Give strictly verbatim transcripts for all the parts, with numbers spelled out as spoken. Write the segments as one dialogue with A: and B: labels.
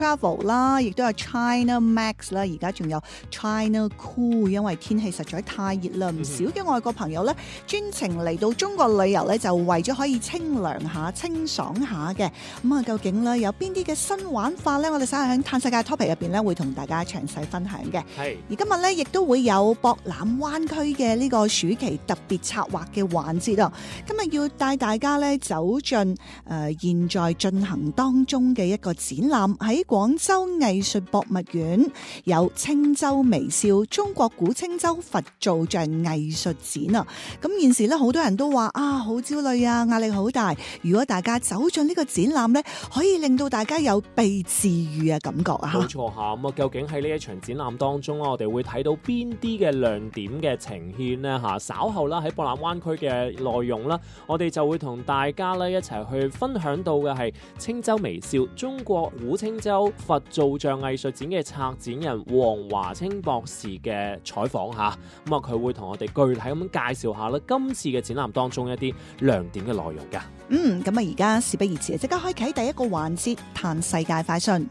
A: Travel 啦，亦都有 China Max 啦，而家仲有 China Cool， 因為天氣實在太熱啦，唔少嘅外國朋友咧專程嚟到中國旅遊咧，就為咗可以清涼下、清爽下嘅。咁啊，究竟咧有邊啲嘅新玩法咧？我哋稍後喺嘆世界 topic 入邊咧，會同大家詳細分享嘅。
B: 係。
A: 而今日咧，亦都會有博覽灣區嘅呢個暑期特別策劃嘅環節啊！今日要帶大家咧走進誒、呃、現在進行當中嘅一個展覽喺廣州藝術博物院，有青州微笑中國古青州佛造像藝術展啊！咁現時咧好多人都話啊好焦慮啊，壓力好大。如果大家走進呢個展覽咧，可以令到大家有被治癒嘅感覺啊！
B: 冇錯嚇，咁啊究竟喺呢一場展覽當中，我哋會睇到邊啲嘅亮點嘅呈現呢？嚇？稍後啦喺博覽灣區嘅內容啦，我哋就會同大家咧一齊去分享到嘅係青州微笑中國古青州佛造像藝術展嘅策展人黃華清博士嘅採訪嚇，咁啊佢會同我哋具體咁介紹下啦今次嘅展覽當中一啲亮點嘅內容㗎。
A: 嗯，咁啊而家事不宜遲，即刻開啟第一個環節，嘆世界快訊。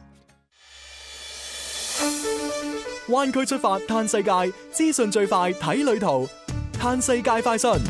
C: 灣區出發嘆世界，資訊最快睇旅途，嘆世界快訊。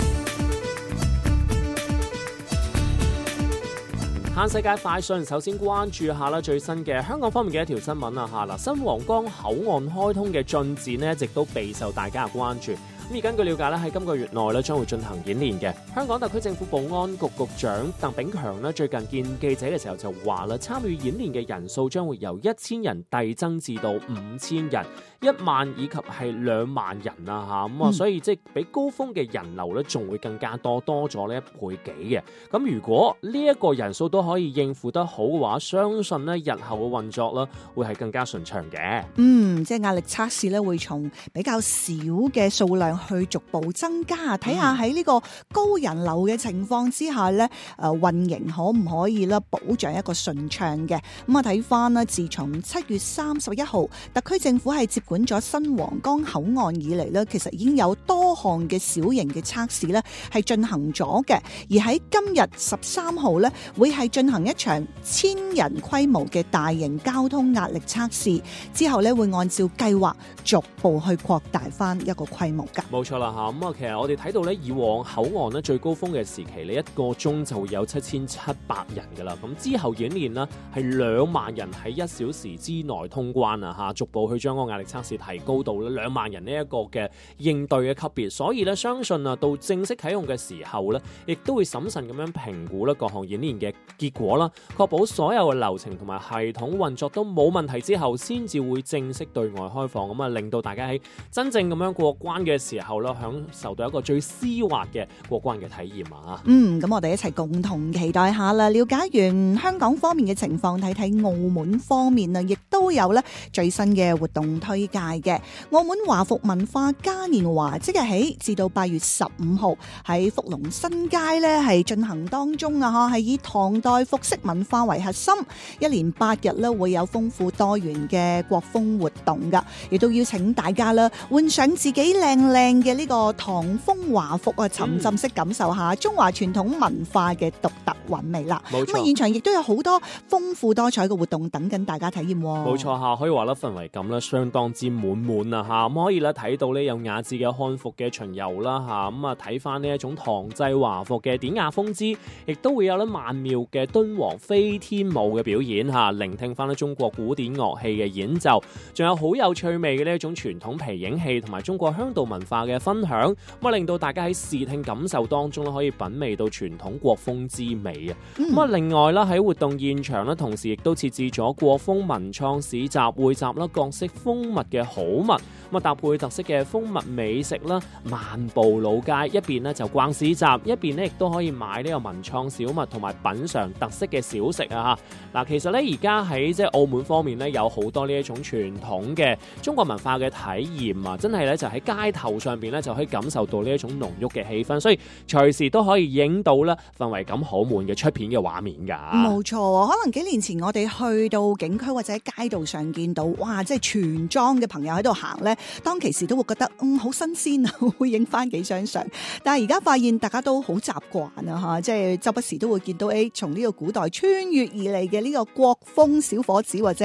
B: 嘆世界快訊，首先關注下啦最新嘅香港方面嘅一條新聞啊嚇嗱，新皇崗口岸開通嘅進展呢，一直都備受大家嘅關注。咁而根據了解咧，喺今個月內咧將會進行演練嘅。香港特區政府保安局局長鄧炳強咧最近見記者嘅時候就話啦，參與演練嘅人數將會由一千人遞增至到五千人、一萬以及係兩萬人啊嚇咁啊，所以即係比高峰嘅人流咧仲會更加多，多咗呢一倍幾嘅。咁如果呢一個人數都可以應付得好嘅話，相信咧日後嘅運作咧會係更加順暢嘅。
A: 嗯，即係壓力測試咧會從比較少嘅數量去逐步增加，睇下喺呢個高人流嘅情況之下咧，誒運營可唔可以咧保障一個順暢嘅？咁啊睇翻啦，自從七月三十一號特區政府係接管咗新皇崗口岸以嚟咧，其實已經有多項嘅小型嘅測試咧係進行咗嘅，而喺今日十三號咧會係進行一場千人規模嘅大型交通壓力測試，之後咧會按照計劃逐步去擴大翻一個規模㗎。
B: 冇錯啦嚇，咁啊其實我哋睇到咧，以往口岸咧最高峰嘅時期，你一個鐘就會有七千七百人㗎啦。咁之後演練啦，係兩萬人喺一小時之內通關啊嚇，逐步去將個壓力測試提高到咧兩萬人呢一個嘅應對嘅級別。所以咧，相信啊到正式啟用嘅時候咧，亦都會審慎咁樣評估咧各項演練嘅結果啦，確保所有嘅流程同埋系統運作都冇問題之後，先至會正式對外開放。咁啊，令到大家喺真正咁樣過關嘅時候咧，享受到一個最絲滑嘅過關嘅體驗啊！
A: 嗯，咁我哋一齊共同期待下啦。了解完香港方面嘅情況，睇睇澳門方面啊，亦都有咧最新嘅活動推介嘅。澳門華服文化嘉年華即日起至到八月十五號喺福隆新街咧係進行當中啊！嚇，係以唐代服飾文化為核心，一連八日咧會有豐富多元嘅國風活動噶，亦都邀請大家啦換上自己靚靚嘅呢個唐風華服啊，沉浸式感受下中華傳統文化嘅獨特韻味啦。咁啊，現場亦都有好多豐富多彩嘅活動等緊大家體驗。
B: 冇錯嚇，可以話咧氛圍感咧相當之滿滿啊嚇，咁可以咧睇到呢有雅致嘅漢服嘅巡遊啦嚇，咁啊睇翻呢一種唐製華服嘅典雅風姿，亦都會有咧曼妙嘅敦煌飛天舞嘅表演嚇，聆聽翻咧中國古典樂器嘅演奏，仲有好有趣味嘅呢一種傳統皮影戲同埋中國鄉土文化嘅分享，咁啊令到大家喺視聽感受當中咧可以品味到傳統國風之美啊！咁啊、嗯、另外啦喺活動現場咧，同時亦都設置咗國風文創市集，匯集啦各式風物嘅好物，咁啊搭配特色嘅風物美食啦，漫步老街，一邊咧就逛市集，一邊咧亦都可以買呢個文創小物同埋品嘗特色嘅小食啊！嚇嗱，其實咧而家喺即係澳門方面咧有好多呢一種傳統嘅中國文化嘅體驗啊，真係咧就喺街頭上邊咧就可以感受到呢一種濃郁嘅氣氛，所以隨時都可以影到咧氛圍感好滿嘅出片嘅畫面㗎。
A: 冇錯，可能幾年前我哋去到景區或者喺街道上見到，哇！即係全裝嘅朋友喺度行咧， 咧，當其時都會覺得嗯好新鮮啊，會影翻幾張相。但係而家發現大家都好習慣啊嚇，即係周不時都會見到誒，從呢個古代穿越而嚟嘅呢個國風小伙子或者